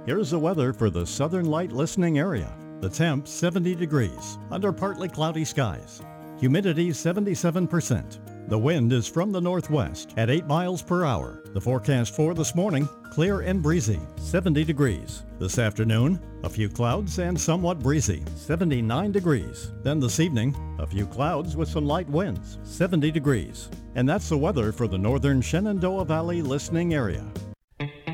Here's the weather for the Southern Light listening area. The temp 70 degrees under partly cloudy skies. Humidity 77%. The wind is from the northwest at 8 miles per hour. The forecast for this morning, clear and breezy, 70 degrees. This afternoon, a few clouds and somewhat breezy, 79 degrees. Then this evening, a few clouds with some light winds, 70 degrees. And that's the weather for the northern Shenandoah Valley listening area.